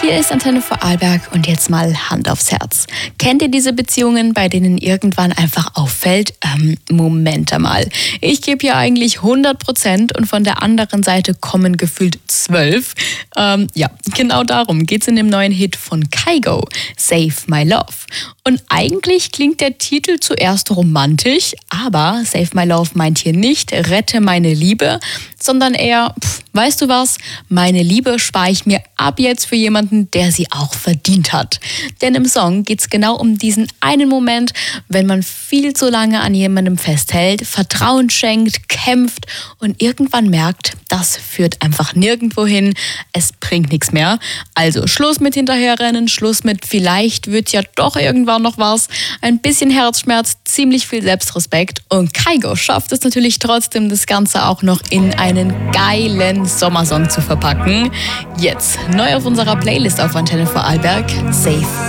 Hier ist Antenne Vorarlberg und jetzt mal Hand aufs Herz. Kennt ihr diese Beziehungen, bei denen irgendwann einfach auffällt, Moment einmal, ich gebe ja eigentlich 100% und von der anderen Seite kommen gefühlt 12? Ja, genau darum geht's in dem neuen Hit von Kygo, Save My Love. Und eigentlich klingt der Titel zuerst romantisch, aber Save My Love meint hier nicht rette meine Liebe, sondern eher, weißt du was, meine Liebe spare ich mir ab jetzt für jemanden, der sie auch verdient hat. Denn im Song geht es genau um diesen einen Moment, wenn man viel zu lange an jemandem festhält, Vertrauen schenkt, kämpft und irgendwann merkt, das führt einfach nirgendwo hin, es bringt nichts mehr. Also Schluss mit Hinterherrennen, Schluss mit vielleicht wird ja doch irgendwann noch was, ein bisschen Herzschmerz, ziemlich viel Selbstrespekt und Kygo schafft es natürlich trotzdem, das Ganze auch noch in einen geilen Sommersong zu verpacken. Jetzt neu auf unserer Playlist auf Antenne Vorarlberg, Save